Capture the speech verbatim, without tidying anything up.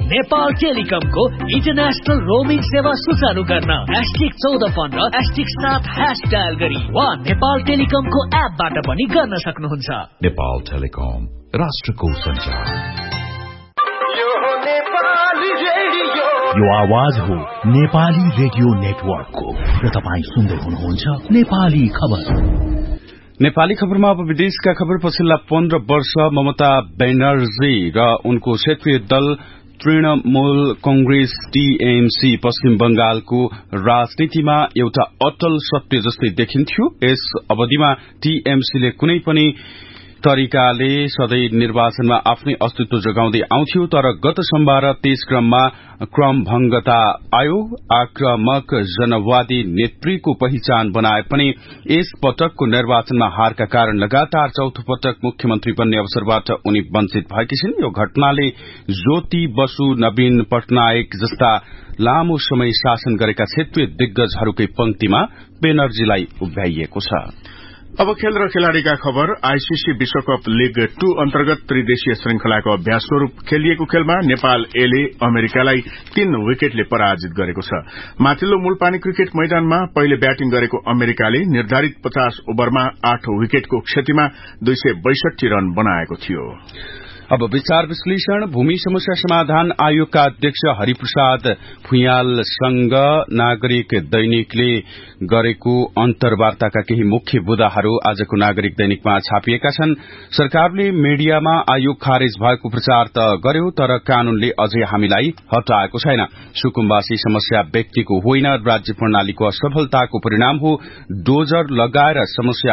Nepal टेलिकमको international roaming सेवा सुचारू गर्न एस्टिक चौध पन्ध्र एस्टिक सात ह्यास डायल गरी वा नेपाल टेलिकमको एपबाट पनि गर्न सक्नुहुन्छ। नेपाल टेलिकम, राष्ट्रको सञ्चार। यो आवाज हो नेपाली रेडियो नेटवर्कको र तपाईँ सुन्दै हुनुहुन्छ नेपाली खबर। नेपाली खबरमा अब विदेशका खबर। पछिल्ला पन्ध्र वर्ष ममता ब्यानर्जी र उनको क्षेत्रीय दल तृणमूल कंग्रेस टीएमसी पश्चिम बंगालको राजनीतिमा एउटा अटल सत्य जस्तै देखिन्थ्यो। यस अवधिमा टीएमसीले कुनै पनि तरिकाले सधैं निर्वाचनमा आफ्नै अस्तित्व जगाउँदै आउँथ्यो, तर गत सोमबार त्यस क्रममा क्रमभंगता आयो। आक्रामक जनवादी नेत्रीको पहिचान बनाए पनि यस पटकको निर्वाचनमा हारका कारण लगातार चौथो पटक मुख्यमन्त्री बन्ने अवसरबाट उनी वञ्चित भएकी छिन्। यो घटनाले ज्योति बसु, नवीन पटनायक जस्ता लामो समय शासन गरेका क्षेत्रीय दिग्गजहरूकै पंक्तिमा बेनर्जीलाई उभ्याइएको छ। अब खेल र खेलाड़ीका खबर। आईसीसी विश्वकप लीग टू अन्तर्गत त्रिदेशीय श्रृंखलाको अभ्यास स्वरूप खेलिएको खेलमा नेपाल एले अमेरिकालाई तीन विकेटले पराजित गरेको छ। माथिल्लो मूलपानी क्रिकेट मैदानमा पहिले ब्याटिङ गरेको अमेरिकाले निर्धारित पचास ओभरमा आठ विकेटको क्षतिमा दुई सय बैसठी रन बनाएको थियो। अब विचार विश्लेषण। भूमि समस्या समाधान आयोगका अध्यक्ष हरिप्रसाद भुइयालसँग नागरिक दैनिकले गरेको अन्तर्वार्ताका केही मुख्य बुदाहरू आजको नागरिक दैनिकमा छापिएका छन्। सरकारले मीडियामा आयोग खारेज भएको प्रचार त गर्यो, तर कानूनले अझै हामीलाई हटाएको छैन। सुकुम्बासी समस्या व्यक्तिको होइन, राज्य प्रणालीको असफलताको परिणाम हो। डोजर लगाएर समस्या